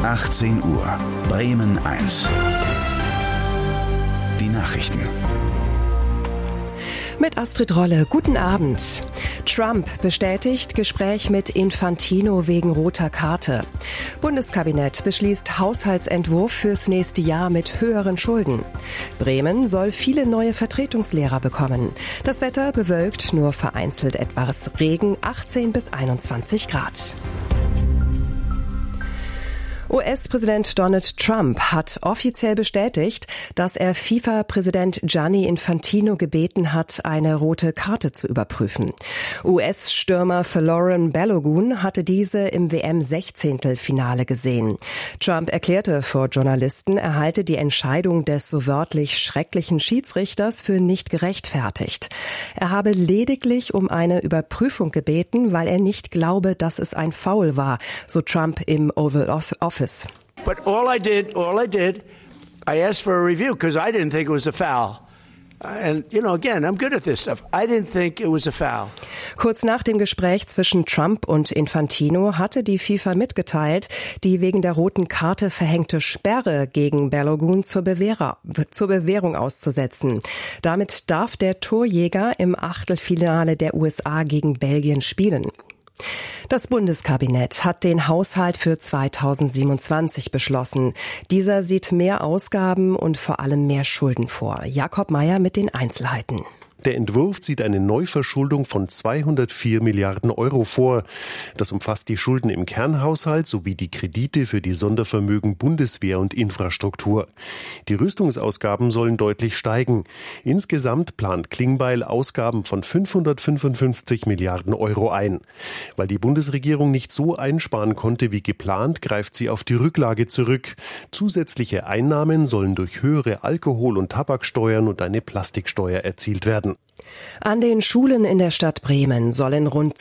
18 Uhr, Bremen 1. Die Nachrichten. Mit Astrid Rolle, guten Abend. Trump bestätigt Gespräch mit Infantino wegen roter Karte. Bundeskabinett beschließt Haushaltsentwurf fürs nächste Jahr mit höheren Schulden. Bremen soll viele neue Vertretungslehrer bekommen. Das Wetter bewölkt, nur vereinzelt etwas Regen, 18 bis 21 Grad. US-Präsident Donald Trump hat offiziell bestätigt, dass er FIFA-Präsident Gianni Infantino gebeten hat, eine rote Karte zu überprüfen. US-Stürmer Folarin Balogun hatte diese im WM-16-Finale gesehen. Trump erklärte vor Journalisten, er halte die Entscheidung des so wörtlich schrecklichen Schiedsrichters für nicht gerechtfertigt. Er habe lediglich um eine Überprüfung gebeten, weil er nicht glaube, dass es ein Foul war, so Trump im Oval Office. But all I did, I asked for a review because I didn't think it was a foul. And, again, I'm good at this stuff. I didn't think it was a foul. Kurz nach dem Gespräch zwischen Trump und Infantino hatte die FIFA mitgeteilt, die wegen der roten Karte verhängte Sperre gegen Balogun zur Bewährung auszusetzen. Damit darf der Torjäger im Achtelfinale der USA gegen Belgien spielen. Das Bundeskabinett hat den Haushalt für 2027 beschlossen. Dieser sieht mehr Ausgaben und vor allem mehr Schulden vor. Jakob Mayer mit den Einzelheiten. Der Entwurf sieht eine Neuverschuldung von 204 Milliarden Euro vor. Das umfasst die Schulden im Kernhaushalt sowie die Kredite für die Sondervermögen Bundeswehr und Infrastruktur. Die Rüstungsausgaben sollen deutlich steigen. Insgesamt plant Klingbeil Ausgaben von 555 Milliarden Euro ein. Weil die Bundesregierung nicht so einsparen konnte wie geplant, greift sie auf die Rücklage zurück. Zusätzliche Einnahmen sollen durch höhere Alkohol- und Tabaksteuern und eine Plastiksteuer erzielt werden. An den Schulen in der Stadt Bremen sollen rund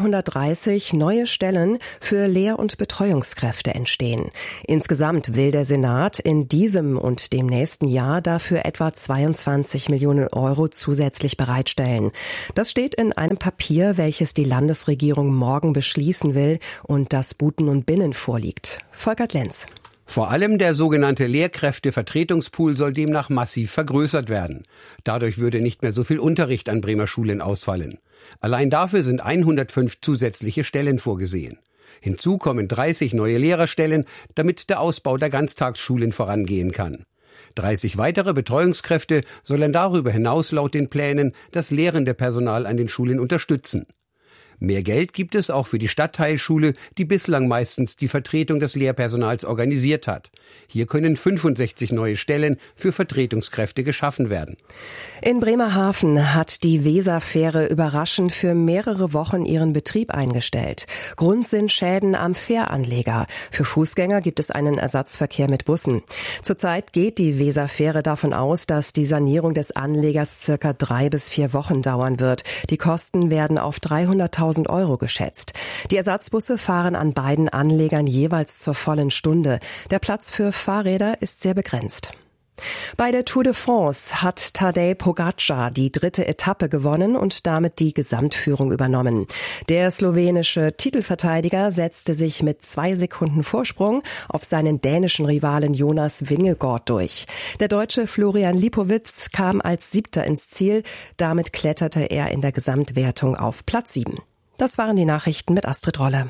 230 neue Stellen für Lehr- und Betreuungskräfte entstehen. Insgesamt will der Senat in diesem und dem nächsten Jahr dafür etwa 22 Millionen Euro zusätzlich bereitstellen. Das steht in einem Papier, welches die Landesregierung morgen beschließen will und das Buten und Binnen vorliegt. Volkert Lenz. Vor allem der sogenannte Lehrkräftevertretungspool soll demnach massiv vergrößert werden. Dadurch würde nicht mehr so viel Unterricht an Bremer Schulen ausfallen. Allein dafür sind 105 zusätzliche Stellen vorgesehen. Hinzu kommen 30 neue Lehrerstellen, damit der Ausbau der Ganztagsschulen vorangehen kann. 30 weitere Betreuungskräfte sollen darüber hinaus laut den Plänen das lehrende Personal an den Schulen unterstützen. Mehr Geld gibt es auch für die Stadtteilschule, die bislang meistens die Vertretung des Lehrpersonals organisiert hat. Hier können 65 neue Stellen für Vertretungskräfte geschaffen werden. In Bremerhaven hat die Weserfähre überraschend für mehrere Wochen ihren Betrieb eingestellt. Grund sind Schäden am Fähranleger. Für Fußgänger gibt es einen Ersatzverkehr mit Bussen. Zurzeit geht die Weserfähre davon aus, dass die Sanierung des Anlegers circa 3 bis 4 Wochen dauern wird. Die Kosten werden auf 300.000 Euro geschätzt. Die Ersatzbusse fahren an beiden Anlegern jeweils zur vollen Stunde. Der Platz für Fahrräder ist sehr begrenzt. Bei der Tour de France hat Tadej Pogačar die 3. Etappe gewonnen und damit die Gesamtführung übernommen. Der slowenische Titelverteidiger setzte sich mit 2 Sekunden Vorsprung auf seinen dänischen Rivalen Jonas Vingegaard durch. Der Deutsche Florian Lipowitz kam als 7. ins Ziel. Damit kletterte er in der Gesamtwertung auf Platz 7. Das waren die Nachrichten mit Astrid Rolle.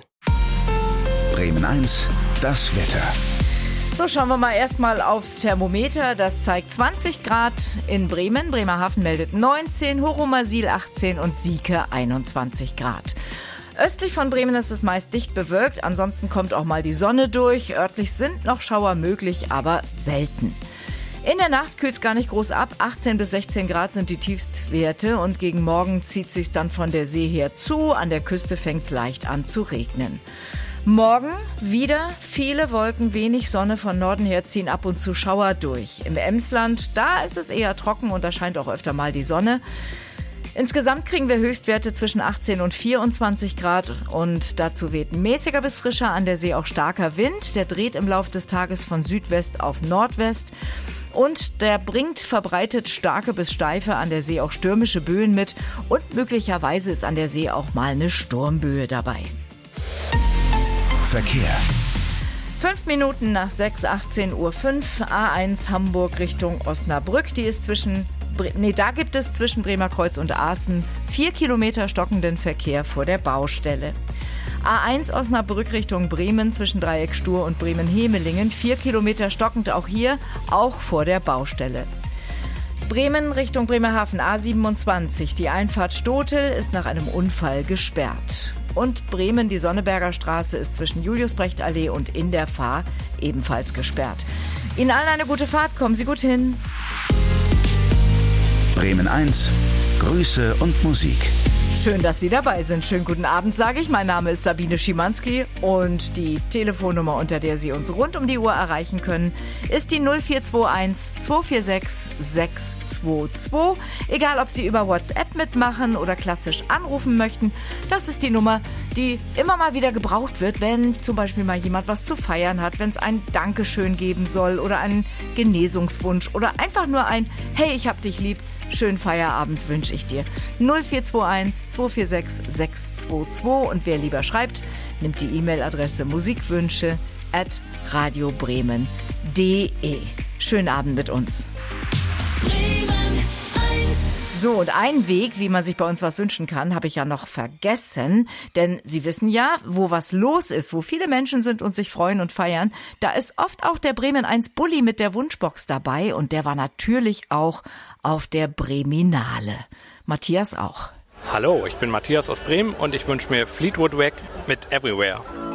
Bremen 1, das Wetter. So, schauen wir mal erstmal aufs Thermometer. Das zeigt 20 Grad in Bremen. Bremerhaven meldet 19, Horumersiel 18 und Sieke 21 Grad. Östlich von Bremen ist es meist dicht bewölkt. Ansonsten kommt auch mal die Sonne durch. Örtlich sind noch Schauer möglich, aber selten. In der Nacht kühlt es gar nicht groß ab. 18 bis 16 Grad sind die Tiefstwerte und gegen Morgen zieht sich's dann von der See her zu. An der Küste fängt es leicht an zu regnen. Morgen wieder viele Wolken, wenig Sonne. Von Norden her ziehen ab und zu Schauer durch. Im Emsland, da ist es eher trocken und da scheint auch öfter mal die Sonne. Insgesamt kriegen wir Höchstwerte zwischen 18 und 24 Grad und dazu weht mäßiger bis frischer, an der See auch starker Wind. Der dreht im Laufe des Tages von Südwest auf Nordwest. Und der bringt verbreitet starke bis steife, an der See auch stürmische Böen mit. Und möglicherweise ist an der See auch mal eine Sturmböe dabei. Verkehr. 5 Minuten nach 6, 18:05 Uhr, A1 Hamburg Richtung Osnabrück. Da gibt es zwischen Bremerkreuz und Aaßen 4 Kilometer stockenden Verkehr vor der Baustelle. A1 Osnabrück Richtung Bremen zwischen Dreieck Stur und Bremen-Hemelingen 4 Kilometer stockend, auch vor der Baustelle. Bremen Richtung Bremerhaven A27. Die Einfahrt Stotel ist nach einem Unfall gesperrt. Und Bremen, die Sonneberger Straße, ist zwischen Julius-Brecht-Allee und in der Fahr ebenfalls gesperrt. Ihnen allen eine gute Fahrt, kommen Sie gut hin. Bremen 1, Grüße und Musik. Schön, dass Sie dabei sind. Schönen guten Abend, sage ich. Mein Name ist Sabine Schimanski und die Telefonnummer, unter der Sie uns rund um die Uhr erreichen können, ist die 0421 246 622. Egal, ob Sie über WhatsApp mitmachen oder klassisch anrufen möchten, das ist die Nummer, die immer mal wieder gebraucht wird, wenn zum Beispiel mal jemand was zu feiern hat, wenn es ein Dankeschön geben soll oder einen Genesungswunsch oder einfach nur ein Hey, ich hab dich lieb. Schönen Feierabend wünsche ich dir. 0421 246 622 und wer lieber schreibt, nimmt die E-Mail-Adresse musikwünsche@radiobremen.de. Schönen Abend mit uns. So, und ein Weg, wie man sich bei uns was wünschen kann, habe ich ja noch vergessen. Denn Sie wissen ja, wo was los ist, wo viele Menschen sind und sich freuen und feiern, da ist oft auch der Bremen 1 Bulli mit der Wunschbox dabei. Und der war natürlich auch auf der Breminale. Matthias auch. Hallo, ich bin Matthias aus Bremen und ich wünsche mir Fleetwood Mac mit Everywhere.